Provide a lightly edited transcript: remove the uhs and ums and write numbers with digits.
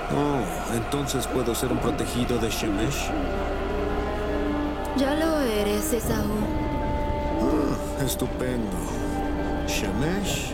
Oh, entonces puedo ser un protegido de Shemesh. Ya lo eres, Esaú. Estupendo. Shemesh